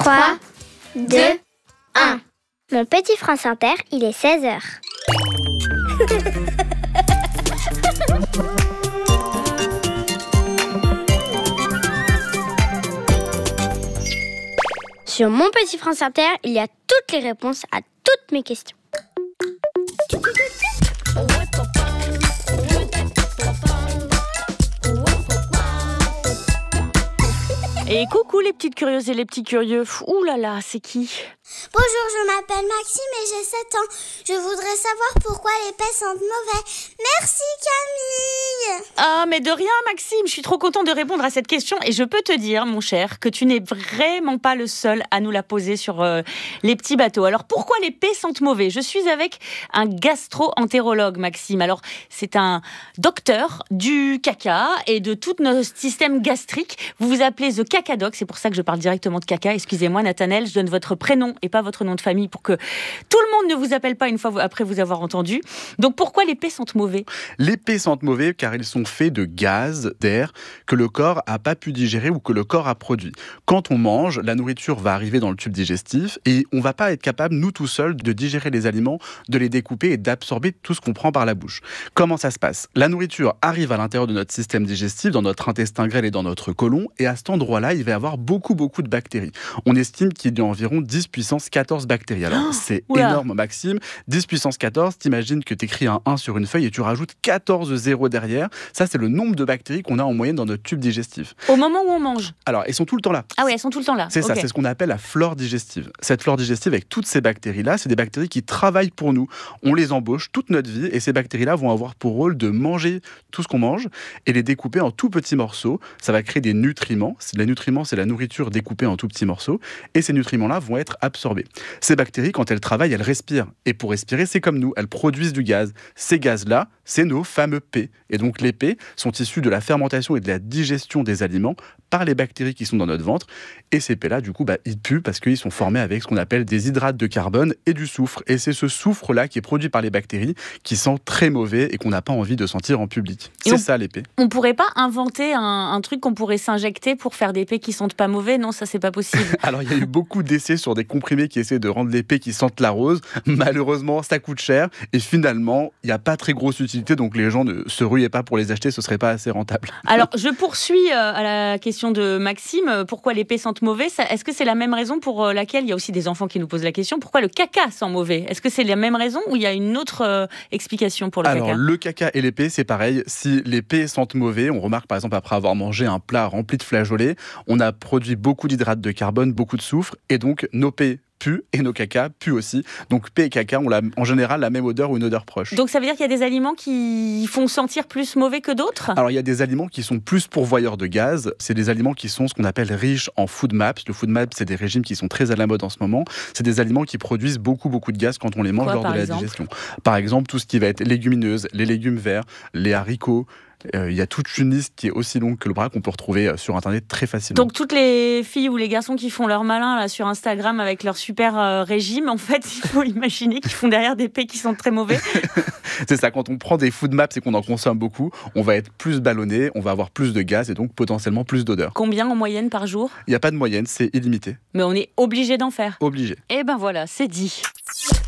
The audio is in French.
3, 2, 1. Mon petit France Inter, il est 16h. Sur Mon Petit France Inter, il y a toutes les réponses à toutes mes questions. Et coucou les petites curieuses et les petits curieux. Ouh là là, c'est qui ? Bonjour, je m'appelle Maxime et j'ai 7 ans. Je voudrais savoir pourquoi les paix sentent mauvais. Merci Camille. Ah, mais de rien Maxime, je suis trop contente de répondre à cette question. Et je peux te dire, mon cher, que tu n'es vraiment pas le seul à nous la poser sur les petits bateaux. Alors pourquoi les paix sentent mauvais ? Je suis avec un gastro-entérologue, Maxime. Alors c'est un docteur du caca et de tout notre système gastrique. Vous vous appelez The Cacadoc, c'est pour ça que je parle directement de caca. Excusez-moi Nathanaël, je donne votre prénom et pas votre nom de famille pour que tout le monde ne vous appelle pas une fois après vous avoir entendu. Donc pourquoi les paix sentent mauvais ? Les paix sentent mauvais car ils sont faits de gaz, d'air, que le corps n'a pas pu digérer ou que le corps a produit. Quand on mange, la nourriture va arriver dans le tube digestif et on ne va pas être capable, nous tout seuls, de digérer les aliments, de les découper et d'absorber tout ce qu'on prend par la bouche. Comment ça se passe ? La nourriture arrive à l'intérieur de notre système digestif, dans notre intestin grêle et dans notre côlon, et à cet endroit-là, il va y avoir beaucoup de bactéries. On estime qu'il y a environ 10 puissance 14 bactéries. Alors, c'est énorme, Maxime. 10 puissance 14, t'imagines que t'écris un 1 sur une feuille et tu rajoutes 14 zéros derrière. Ça, c'est le nombre de bactéries qu'on a en moyenne dans notre tube digestif. Au moment où on mange ? Alors, elles sont tout le temps là. Ah oui, elles sont tout le temps là. C'est ça, c'est ce qu'on appelle la flore digestive. Cette flore digestive, avec toutes ces bactéries-là, c'est des bactéries qui travaillent pour nous. On les embauche toute notre vie et ces bactéries-là vont avoir pour rôle de manger tout ce qu'on mange et les découper en tout petits morceaux. Ça va créer des nutriments. Les nutriments, c'est la nourriture découpée en tout petits morceaux et ces nutriments-là vont être absorbés. Ces bactéries, quand elles travaillent, elles respirent. Et pour respirer, c'est comme nous, elles produisent du gaz. Ces gaz-là, c'est nos fameux P. Et donc les P sont issus de la fermentation et de la digestion des aliments par les bactéries qui sont dans notre ventre. Et ces P-là, du coup, ils puent parce qu'ils sont formés avec ce qu'on appelle des hydrates de carbone et du soufre. Et c'est ce soufre-là qui est produit par les bactéries qui sent très mauvais et qu'on n'a pas envie de sentir en public. C'est ça, les P. On pourrait pas inventer un truc qu'on pourrait s'injecter pour faire des P qui sentent pas mauvais ? Non, ça, c'est pas possible. Alors, il y a eu beaucoup d'essais sur des comprimés qui essaient de rendre les P qui sentent la rose. Malheureusement, ça coûte cher. Et finalement, il n'y a pas très grosse utilité. Donc, les gens ne se ruaient pas pour les acheter. Ce serait pas assez rentable. Alors, je poursuis à la question de Maxime. Pourquoi les P sentent mauvais ? Est-ce que c'est la même raison pour laquelle il y a aussi des enfants qui nous posent la question ? Pourquoi le caca sent mauvais ? Est-ce que c'est la même raison ou il y a une autre explication pour le caca ? Alors, le caca et les P, c'est pareil. Si les P sentent mauvais, on remarque par exemple après avoir mangé un plat rempli de flageolets, on a produit beaucoup d'hydrates de carbone, beaucoup de soufre, et donc nos P puent et nos caca puent aussi. Donc P et caca ont en général la même odeur ou une odeur proche. Donc ça veut dire qu'il y a des aliments qui font sentir plus mauvais que d'autres ? Alors il y a des aliments qui sont plus pourvoyeurs de gaz. C'est des aliments qui sont ce qu'on appelle riches en food maps. Le food map, c'est des régimes qui sont très à la mode en ce moment. C'est des aliments qui produisent beaucoup de gaz quand on les mange lors de la digestion. Par exemple, tout ce qui va être légumineuses, les légumes verts, les haricots. Il y a toute une liste qui est aussi longue que le bras qu'on peut retrouver sur Internet très facilement. Donc toutes les filles ou les garçons qui font leur malin là, sur Instagram avec leur super régime, en fait, il faut imaginer qu'ils font derrière des P qui sont très mauvais. C'est ça, quand on prend des food maps et qu'on en consomme beaucoup, on va être plus ballonné, on va avoir plus de gaz et donc potentiellement plus d'odeur. Combien en moyenne par jour ? Il n'y a pas de moyenne, c'est illimité. Mais on est obligé d'en faire. Obligé. Et ben voilà, c'est dit.